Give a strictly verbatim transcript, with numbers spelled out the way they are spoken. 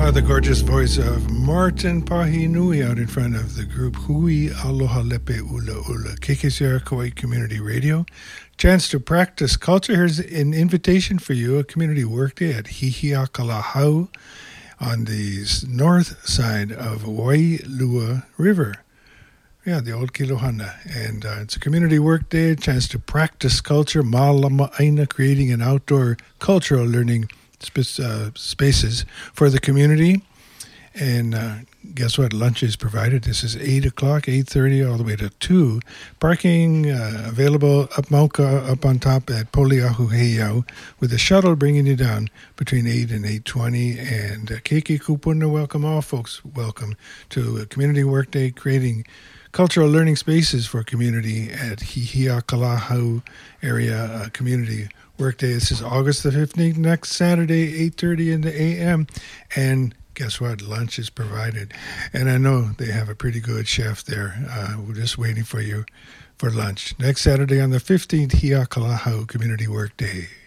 Uh, the gorgeous voice of Martin Pahinui out in front of the group Hui Aloha Lepe Ula Ula, K K C R Kauai Community Radio. Chance to practice culture. Here's an invitation for you, a community workday at Hihiakalahau on the north side of Wailua River. Yeah, the old Kilohana. And uh, it's a community workday, a chance to practice culture, Malama Aina, creating an outdoor cultural learning Sp- uh, spaces for the community. And uh, guess what? Lunch is provided. This is eight o'clock, eight thirty, all the way to two. Parking uh, available up Mauka, up on top at Poliahu Heiau, with a shuttle bringing you down between eight and eight twenty. And uh, Keiki Kupuna, welcome all folks. Welcome to a community workday, creating cultural learning spaces for community at Hihiakalahau area uh, community workday. This is August the fifteenth, next Saturday, eight thirty in the a m. And guess what? Lunch is provided. And I know they have a pretty good chef there. Uh, we're just waiting for you for lunch. Next Saturday on the fifteenth, Hiakalahau Community Workday.